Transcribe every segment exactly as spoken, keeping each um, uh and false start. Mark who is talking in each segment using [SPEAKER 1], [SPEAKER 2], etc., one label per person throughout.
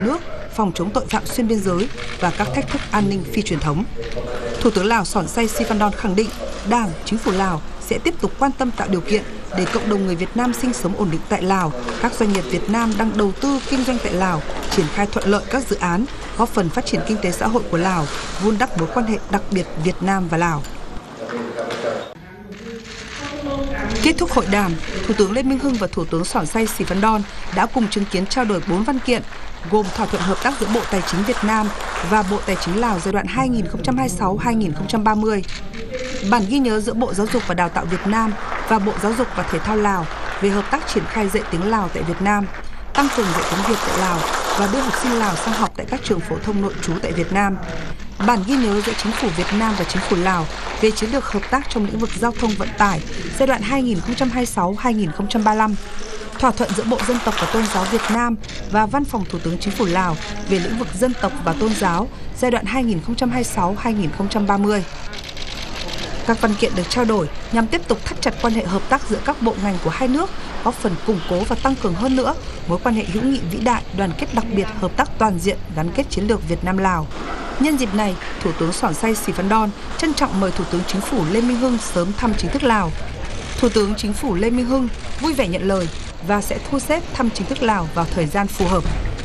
[SPEAKER 1] nước, phòng chống tội phạm xuyên biên giới và các thách thức an ninh phi truyền thống. Thủ tướng Lào Sòn Say Sifandon khẳng định Đảng, Chính phủ Lào sẽ tiếp tục quan tâm tạo điều kiện để cộng đồng người Việt Nam sinh sống ổn định tại Lào, các doanh nghiệp Việt Nam đang đầu tư kinh doanh tại Lào, triển khai thuận lợi các dự án, góp phần phát triển kinh tế xã hội của Lào, vun đắp mối quan hệ đặc biệt Việt Nam và Lào. Kết thúc hội đàm, Thủ tướng Lê Minh Hưng và Thủ tướng Sòn Say Sifandon đã cùng chứng kiến trao đổi bốn văn kiện, gồm thỏa thuận hợp tác giữa Bộ Tài chính Việt Nam và Bộ Tài chính Lào giai đoạn hai nghìn không trăm hai mươi sáu đến hai nghìn không trăm ba mươi, bản ghi nhớ giữa Bộ Giáo dục và Đào tạo Việt Nam và Bộ Giáo dục và Thể thao Lào về hợp tác triển khai dạy tiếng Lào tại Việt Nam, tăng cường dạy tiếng Việt tại Lào và đưa học sinh Lào sang học tại các trường phổ thông nội trú tại Việt Nam, bản ghi nhớ giữa Chính phủ Việt Nam và Chính phủ Lào về chiến lược hợp tác trong lĩnh vực giao thông vận tải giai đoạn hai nghìn không trăm hai mươi sáu đến hai nghìn không trăm ba mươi lăm, thỏa thuận giữa Bộ Dân tộc và Tôn giáo Việt Nam và Văn phòng Thủ tướng Chính phủ Lào về lĩnh vực dân tộc và tôn giáo giai đoạn hai nghìn không trăm hai mươi sáu đến hai nghìn không trăm ba mươi. Các văn kiện được trao đổi nhằm tiếp tục thắt chặt quan hệ hợp tác giữa các bộ ngành của hai nước, góp phần củng cố và tăng cường hơn nữa mối quan hệ hữu nghị vĩ đại, đoàn kết đặc biệt, hợp tác toàn diện, gắn kết chiến lược Việt Nam Lào. Nhân dịp này, Thủ tướng Sòn Say Sifandon trân trọng mời Thủ tướng Chính phủ Lê Minh Hưng sớm thăm chính thức Lào. Thủ tướng Chính phủ Lê Minh Hưng vui vẻ nhận lời và sẽ thu xếp thăm chính thức Lào vào thời gian phù hợp.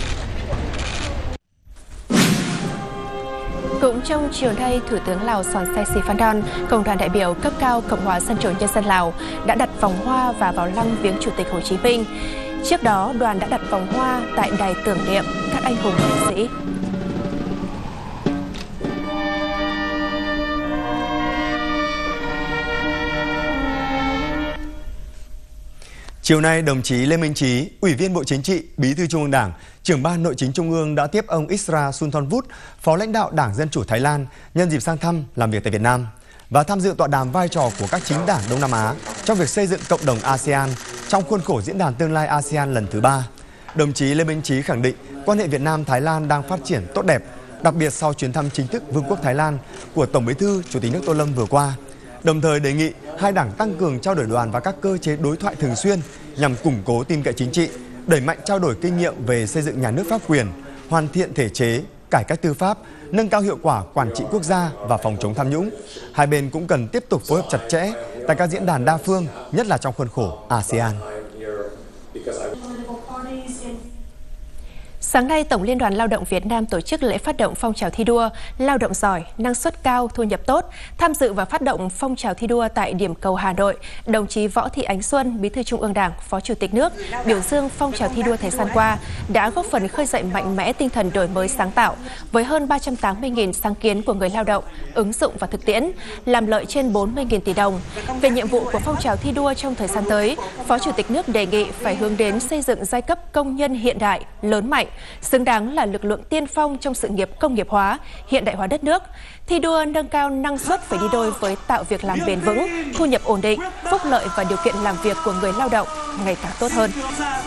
[SPEAKER 2] Cũng trong chiều nay, Thủ tướng Lào Sòn Say Sifandon cùng đoàn đại biểu cấp cao Cộng hòa Dân chủ Nhân dân Lào đã đặt vòng hoa và vào lăng viếng Chủ tịch Hồ Chí Minh. Trước đó, đoàn đã đặt vòng hoa tại đài tưởng niệm các anh hùng liệt sĩ.
[SPEAKER 3] Chiều nay, đồng chí Lê Minh Chí, Ủy viên Bộ Chính trị, Bí thư Trung ương Đảng, Trưởng ban Nội chính Trung ương đã tiếp ông Isra Sunthornwood, Phó lãnh đạo Đảng Dân chủ Thái Lan, nhân dịp sang thăm, làm việc tại Việt Nam và tham dự tọa đàm vai trò của các chính đảng Đông Nam Á trong việc xây dựng cộng đồng a sê an trong khuôn khổ Diễn đàn Tương lai a sê an lần thứ ba. Đồng chí Lê Minh Chí khẳng định quan hệ Việt Nam-Thái Lan đang phát triển tốt đẹp, đặc biệt sau chuyến thăm chính thức Vương quốc Thái Lan của Tổng Bí thư Chủ tịch nước Tô Lâm vừa qua. Đồng thời đề nghị hai đảng tăng cường trao đổi đoàn và các cơ chế đối thoại thường xuyên nhằm củng cố tin cậy chính trị, đẩy mạnh trao đổi kinh nghiệm về xây dựng nhà nước pháp quyền, hoàn thiện thể chế, cải cách tư pháp, nâng cao hiệu quả quản trị quốc gia và phòng chống tham nhũng. Hai bên cũng cần tiếp tục phối hợp chặt chẽ tại các diễn đàn đa phương, nhất là trong khuôn khổ a sê an.
[SPEAKER 2] Sáng nay, Tổng Liên đoàn Lao động Việt Nam tổ chức lễ phát động phong trào thi đua Lao động giỏi, năng suất cao, thu nhập tốt. Tham dự và phát động phong trào thi đua tại điểm cầu Hà Nội, đồng chí Võ Thị Ánh Xuân, Bí thư Trung ương Đảng, Phó Chủ tịch nước, biểu dương phong trào thi đua thời gian qua đã góp phần khơi dậy mạnh mẽ tinh thần đổi mới sáng tạo với hơn ba trăm tám mươi nghìn sáng kiến của người lao động, ứng dụng và thực tiễn, làm lợi trên bốn mươi nghìn tỷ đồng. Về nhiệm vụ của phong trào thi đua trong thời gian tới, Phó Chủ tịch nước đề nghị phải hướng đến xây dựng giai cấp công nhân hiện đại, lớn mạnh, xứng đáng là lực lượng tiên phong trong sự nghiệp công nghiệp hóa, hiện đại hóa đất nước. Thi đua nâng cao năng suất phải đi đôi với tạo việc làm bền vững, thu nhập ổn định, phúc lợi và điều kiện làm việc của người lao động ngày càng tốt hơn.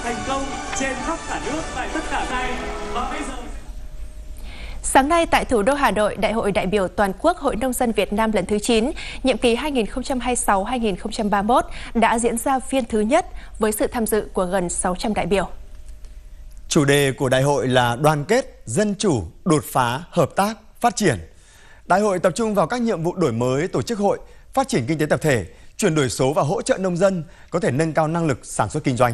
[SPEAKER 2] Sáng nay tại thủ đô Hà Nội, Đại hội đại biểu toàn quốc Hội Nông dân Việt Nam lần thứ chín, nhiệm kỳ hai nghìn không trăm hai mươi sáu đến hai nghìn không trăm ba mươi mốt đã diễn ra phiên thứ nhất với sự tham dự của gần sáu trăm đại biểu.
[SPEAKER 3] Chủ đề của đại hội là đoàn kết, dân chủ, đột phá, hợp tác, phát triển. Đại hội tập trung vào các nhiệm vụ đổi mới tổ chức hội, phát triển kinh tế tập thể, chuyển đổi số và hỗ trợ nông dân có thể nâng cao năng lực sản xuất kinh doanh.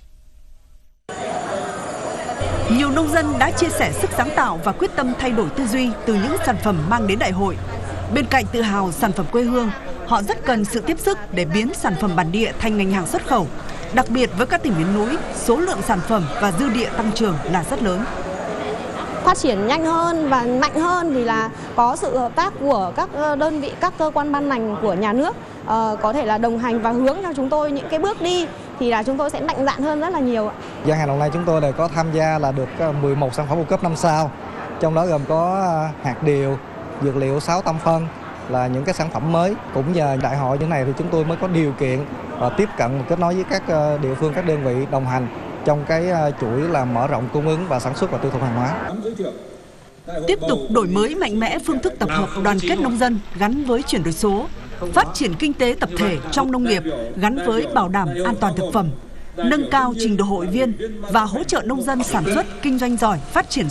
[SPEAKER 4] Nhiều nông dân đã chia sẻ sức sáng tạo và quyết tâm thay đổi tư duy từ những sản phẩm mang đến đại hội. Bên cạnh tự hào sản phẩm quê hương, họ rất cần sự tiếp sức để biến sản phẩm bản địa thành ngành hàng xuất khẩu. Đặc biệt với các tỉnh miền núi, số lượng sản phẩm và dư địa tăng trưởng là rất lớn.
[SPEAKER 5] Phát triển nhanh hơn và mạnh hơn thì là có sự hợp tác của các đơn vị, các cơ quan ban ngành của nhà nước, uh, có thể là đồng hành và hướng cho chúng tôi những cái bước đi thì là chúng tôi sẽ mạnh dạn hơn rất là nhiều.
[SPEAKER 6] Gian hàng năm nay chúng tôi đều có tham gia là được mười một sản phẩm ô cốp năm sao, trong đó gồm có hạt điều, dược liệu sáu tam phân là những cái sản phẩm mới. Cũng nhờ đại hội như này thì chúng tôi mới có điều kiện và tiếp cận kết nối với các địa phương, các đơn vị đồng hành trong cái chuỗi là mở rộng cung ứng và sản xuất và tiêu thụ hàng hóa.
[SPEAKER 4] Tiếp tục đổi mới mạnh mẽ phương thức tập hợp đoàn kết nông dân gắn với chuyển đổi số, phát triển kinh tế tập thể trong nông nghiệp gắn với bảo đảm an toàn thực phẩm, nâng cao trình độ hội viên và hỗ trợ nông dân sản xuất kinh doanh giỏi, phát triển